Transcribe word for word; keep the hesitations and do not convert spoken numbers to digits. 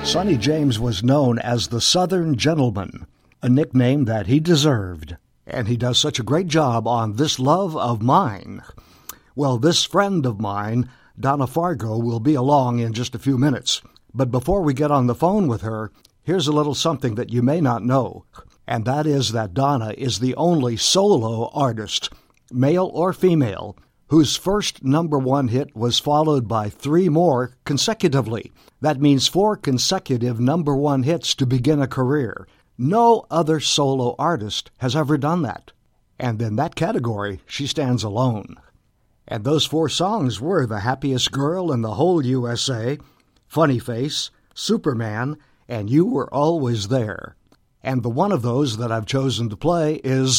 Sonny James was known as the Southern Gentleman, a nickname that he deserved. And he does such a great job on This Love of Mine. Well, this friend of mine, Donna Fargo, will be along in just a few minutes. But before we get on the phone with her, here's a little something that you may not know. And that is that Donna is the only solo artist, male or female, whose first number one hit was followed by three more consecutively. That means four consecutive number one hits to begin a career. No other solo artist has ever done that. And in that category, she stands alone. And those four songs were The Happiest Girl in the Whole U S A, Funny Face, Superman, and You Were Always There. And the one of those that I've chosen to play is